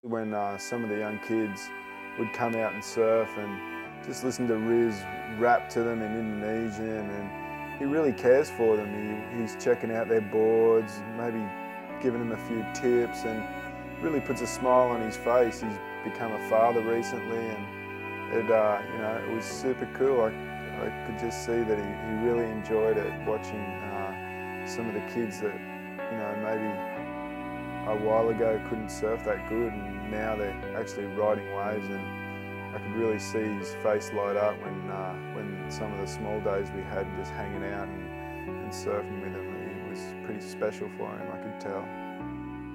When some of the young kids would come out and surf and just listen to Riz rap to them in Indonesian, and he really cares for them. He's checking out their boards, maybe giving them a few tips, and really puts a smile on his face. He's become a father recently, and it was super cool. I could just see that he really enjoyed it, watching some of the kids that maybe a while ago couldn't surf that good, and now they're actually riding waves, and I could really see his face light up when some of the small days we had just hanging out and surfing with him. It was pretty special for him, I could tell.